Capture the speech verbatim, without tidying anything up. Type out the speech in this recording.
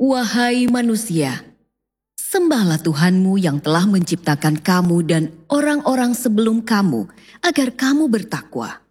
Wahai manusia, sembahlah Tuhanmu yang telah menciptakan kamu dan orang-orang sebelum kamu agar kamu bertakwa.